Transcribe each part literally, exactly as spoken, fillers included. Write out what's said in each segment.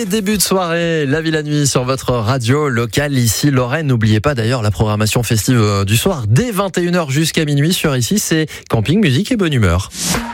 Et début de soirée, la Villa Nuit sur votre radio locale ici Lorraine. N'oubliez pas d'ailleurs la programmation festive du soir dès vingt et une heures jusqu'à minuit sur ici, c'est camping, musique et bonne humeur.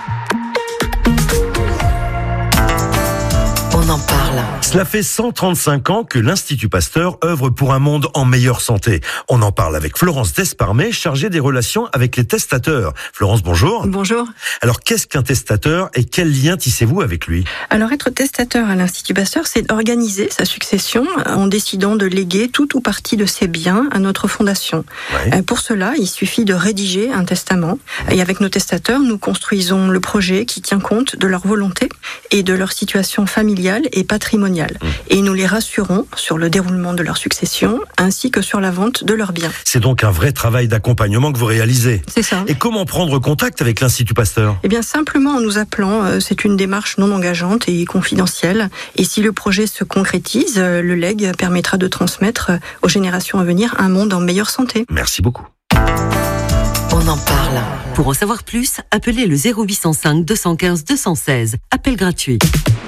On en parle. Cela fait cent trente-cinq ans que l'Institut Pasteur œuvre pour un monde en meilleure santé. On en parle avec Florence Desparmé, chargée des relations avec les testateurs. Florence, bonjour. Bonjour. Alors, qu'est-ce qu'un testateur et quel lien tissez-vous avec lui ? Alors, être testateur à l'Institut Pasteur, c'est organiser sa succession en décidant de léguer tout ou partie de ses biens à notre fondation. Ouais. Pour cela, il suffit de rédiger un testament. Et avec nos testateurs, nous construisons le projet qui tient compte de leur volonté et de leur situation familiale et patrimoniale. Et nous les rassurons sur le déroulement de leur succession ainsi que sur la vente de leurs biens. C'est donc un vrai travail d'accompagnement que vous réalisez. C'est ça. Et comment prendre contact avec l'Institut Pasteur ? Eh bien, simplement en nous appelant. C'est une démarche non engageante et confidentielle. Et si le projet se concrétise, le legs permettra de transmettre aux générations à venir un monde en meilleure santé. Merci beaucoup. On en parle. Pour en savoir plus, appelez le zéro huit cent cinq deux cent quinze deux cent seize. Appel gratuit.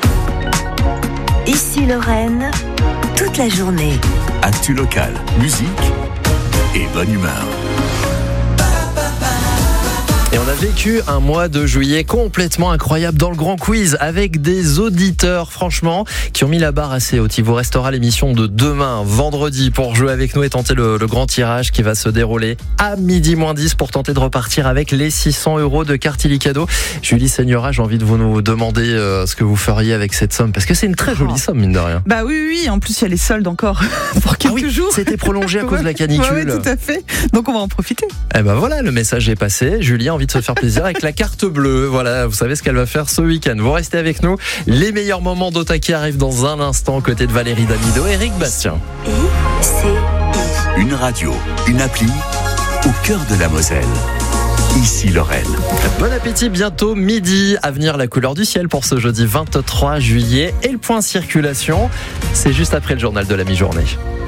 Ici Lorraine, toute la journée. Actu local, musique et bonne humeur. Et on a vécu un mois de juillet complètement incroyable dans le Grand Quiz avec des auditeurs, franchement, qui ont mis la barre assez haute. Il vous restera l'émission de demain, vendredi, pour jouer avec nous et tenter le, le grand tirage qui va se dérouler à midi moins dix pour tenter de repartir avec les six cents euros de carte Illicado. Julie Seigneura, j'ai envie de vous nous demander euh, ce que vous feriez avec cette somme, parce que c'est une très jolie somme, mine de rien. Bah oui, oui, en plus il y a les soldes encore pour quelques ah oui, jours. C'était prolongé à cause de la canicule. Oui, ouais, tout à fait. Donc on va en profiter. Eh ben voilà, le message est passé. Julie a envie de se faire plaisir avec la carte bleue. Voilà, vous savez ce qu'elle va faire ce week-end. Vous restez avec nous. Les meilleurs moments d'Otaki arrivent dans un instant aux côtés de Valérie Damido et Eric Bastien. I C I. Une radio, une appli au cœur de la Moselle. Ici Lorraine. Bon appétit, bientôt midi. À venir, la couleur du ciel pour ce jeudi vingt-trois juillet. Et le point circulation, c'est juste après le journal de la mi-journée.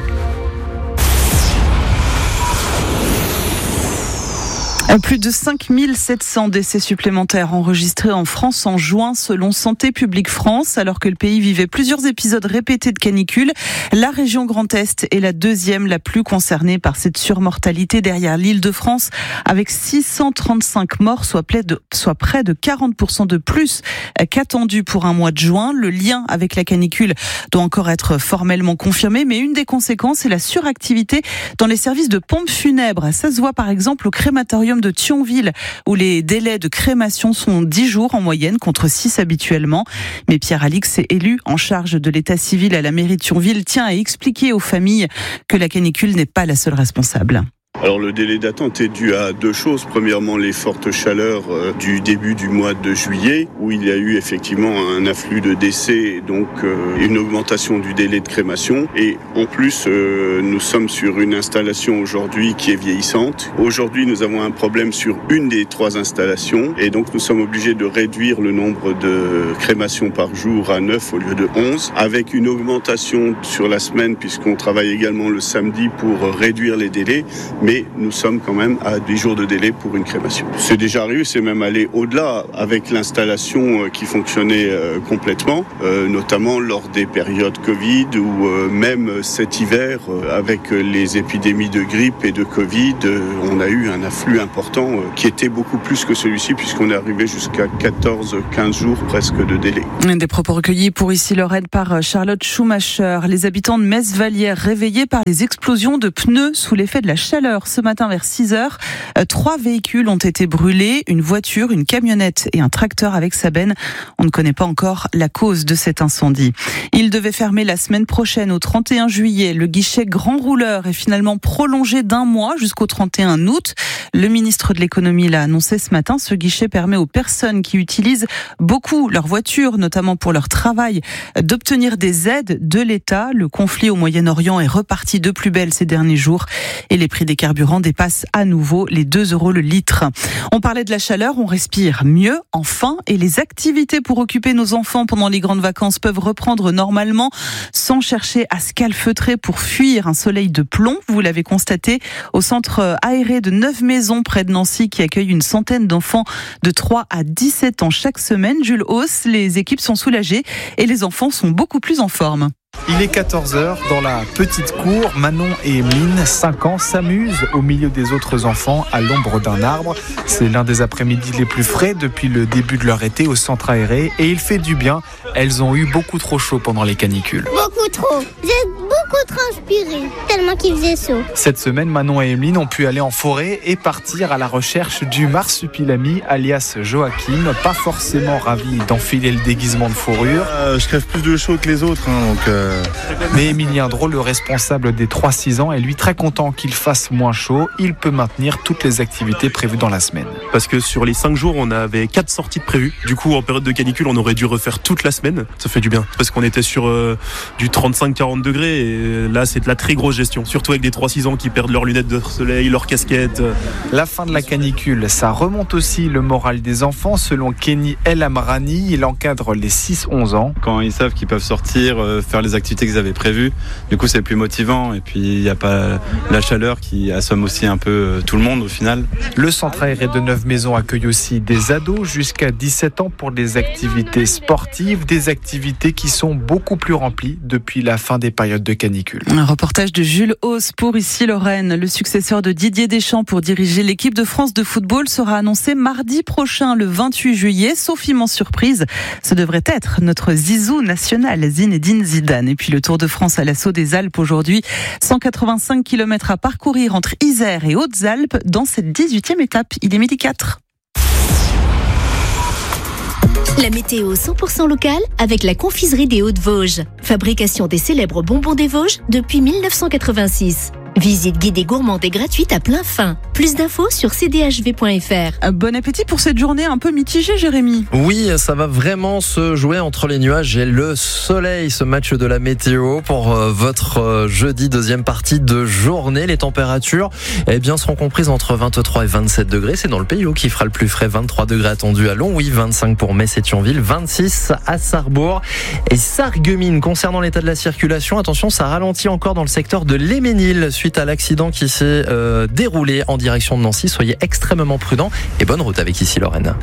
Plus de cinq mille sept cents décès supplémentaires enregistrés en France en juin selon Santé publique France. Alors que le pays vivait plusieurs épisodes répétés de canicule, la région Grand Est est la deuxième la plus concernée par cette surmortalité derrière l'Île-de-France avec six cent trente-cinq morts, soit près de, soit près de quarante pour cent de plus qu'attendu pour un mois de juin. Le lien avec la canicule doit encore être formellement confirmé, mais une des conséquences est la suractivité dans les services de pompes funèbres. Ça se voit par exemple au crématorium de Thionville, où les délais de crémation sont dix jours en moyenne contre six habituellement. Mais Pierre Alix, élu en charge de l'état civil à la mairie de Thionville, tient à expliquer aux familles que la canicule n'est pas la seule responsable. Alors le délai d'attente est dû à deux choses. Premièrement, les fortes chaleurs euh, du début du mois de juillet, où il y a eu effectivement un afflux de décès, donc euh, une augmentation du délai de crémation. Et en plus, euh, nous sommes sur une installation aujourd'hui qui est vieillissante. Aujourd'hui, nous avons un problème sur une des trois installations, et donc nous sommes obligés de réduire le nombre de crémations par jour à neuf au lieu de onze, avec une augmentation sur la semaine, puisqu'on travaille également le samedi pour réduire les délais. Mais nous sommes quand même à dix jours de délai pour une crémation. C'est déjà arrivé, c'est même allé au-delà avec l'installation qui fonctionnait complètement, euh, notamment lors des périodes Covid ou euh, même cet hiver euh, avec les épidémies de grippe et de Covid, euh, on a eu un afflux important euh, qui était beaucoup plus que celui-ci puisqu'on est arrivé jusqu'à quatorze à quinze jours presque de délai. Des propos recueillis pour Ici Lorraine par Charlotte Schumacher. Les habitants de Metz-Vallière réveillés par les explosions de pneus sous l'effet de la chaleur. Ce matin vers six heures, trois véhicules ont été brûlés, une voiture, une camionnette et un tracteur avec sa benne. On ne connaît pas encore la cause de cet incendie. Il devait fermer la semaine prochaine au trente et un juillet. Le guichet grand rouleur est finalement prolongé d'un mois jusqu'au trente et un août. Le ministre de l'économie l'a annoncé ce matin. Ce guichet permet aux personnes qui utilisent beaucoup leur voiture, notamment pour leur travail, d'obtenir des aides de l'État. Le conflit au Moyen-Orient est reparti de plus belle ces derniers jours et les prix des carburant dépasse à nouveau les deux euros le litre. On parlait de la chaleur, on respire mieux, enfin, et les activités pour occuper nos enfants pendant les grandes vacances peuvent reprendre normalement sans chercher à se calfeutrer pour fuir un soleil de plomb. Vous l'avez constaté au centre aéré de Neuve-Maisons près de Nancy qui accueille une centaine d'enfants de trois à dix-sept ans chaque semaine. Jules Hauss, les équipes sont soulagées et les enfants sont beaucoup plus en forme. Il est quatorze heures, dans la petite cour, Manon et Emeline, cinq ans, s'amusent au milieu des autres enfants à l'ombre d'un arbre. C'est l'un des après-midi les plus frais depuis le début de leur été au centre aéré et il fait du bien. Elles ont eu beaucoup trop chaud pendant les canicules. Beaucoup trop. J'ai beaucoup transpiré, tellement qu'il faisait chaud. Cette semaine, Manon et Emeline ont pu aller en forêt et partir à la recherche du marsupilami, alias Joachim, pas forcément ravi d'enfiler le déguisement de fourrure. Euh, je crève plus de chaud que les autres, hein, donc... Euh... Mais Émilien Drault, le responsable des trois six ans, est lui très content qu'il fasse moins chaud. Il peut maintenir toutes les activités prévues dans la semaine. Parce que sur les cinq jours, on avait quatre sorties de prévues. Du coup, en période de canicule, on aurait dû refaire toute la semaine. Ça fait du bien. Parce qu'on était sur euh, du trente-cinq à quarante degrés. Et là, c'est de la très grosse gestion. Surtout avec des trois six ans qui perdent leurs lunettes de soleil, leurs casquettes. La fin de la canicule, ça remonte aussi le moral des enfants. Selon Kenny El Amrani, il encadre les six onze ans. Quand ils savent qu'ils peuvent sortir, euh, faire les activités qu'ils avaient prévues, du coup c'est plus motivant et puis il n'y a pas la chaleur qui assomme aussi un peu tout le monde au final. Le centre aéré de Neuve-Maisons accueille aussi des ados jusqu'à dix-sept ans pour des activités sportives, des activités qui sont beaucoup plus remplies depuis la fin des périodes de canicule. Un reportage de Jules Hauss pour Ici Lorraine. Le successeur de Didier Deschamps pour diriger l'équipe de France de football sera annoncé mardi prochain, le vingt-huit juillet. Sauf immense surprise, ce devrait être notre zizou national, Zinedine Zidane. Et puis le Tour de France à l'assaut des Alpes aujourd'hui. cent quatre-vingt-cinq kilomètres à parcourir entre Isère et Hautes-Alpes dans cette dix-huitième étape. Il est midi quatre. La météo cent pour cent locale avec la confiserie des Hauts-de-Vosges. Fabrication des célèbres bonbons des Vosges depuis mille neuf cent quatre-vingt-six. Visite guidée gourmande et gratuite à plein fin. Plus d'infos sur c d h v point f r. Bon appétit pour cette journée un peu mitigée, Jérémy. Oui, ça va vraiment se jouer entre les nuages et le soleil, ce match de la météo pour votre jeudi, deuxième partie de journée. Les températures eh bien, seront comprises entre vingt-trois et vingt-sept degrés. C'est dans le Pays Haut qui fera le plus frais. vingt-trois degrés attendus à Longwy, vingt-cinq pour Metz et Thionville, vingt-six à Sarrebourg et Sarreguemines. Concernant l'état de la circulation, attention, ça ralentit encore dans le secteur de l'Héménil suite à l'accident qui s'est euh, déroulé en direction de Nancy. Soyez extrêmement prudents et bonne route avec Ici Lorraine.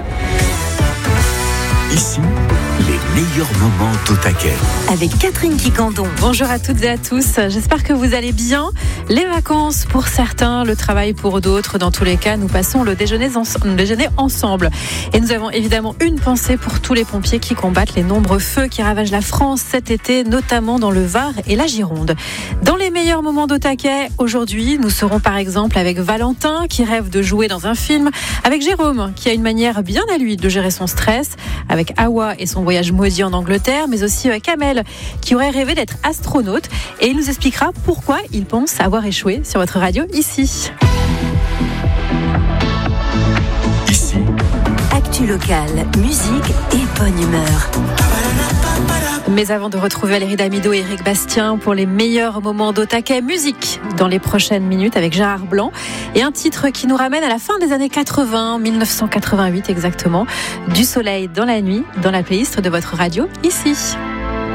Ici, les meilleurs moments au taquet. Avec Catherine Quicandon. Bonjour à toutes et à tous. J'espère que vous allez bien. Les vacances pour certains, le travail pour d'autres. Dans tous les cas, nous passons le déjeuner, en... le déjeuner ensemble. Et nous avons évidemment une pensée pour tous les pompiers qui combattent les nombreux feux qui ravagent la France cet été, notamment dans le Var et la Gironde. Dans les meilleurs moments d'au taquet, aujourd'hui, nous serons par exemple avec Valentin qui rêve de jouer dans un film, avec Jérôme qui a une manière bien à lui de gérer son stress, avec Hawa et son voyage maudit en Angleterre, mais aussi Kamel qui aurait rêvé d'être astronaute et il nous expliquera pourquoi il pense avoir échoué sur votre radio ici. Ici. Actu locale, musique et bonne humeur. Mais avant de retrouver Valérie Damido et Eric Bastien pour les meilleurs moments d'au taquet, musique dans les prochaines minutes avec Gérard Blanc et un titre qui nous ramène à la fin des années quatre-vingts, dix-neuf cent quatre-vingt-huit exactement, Du soleil dans la nuit, dans la playlist de votre radio ici.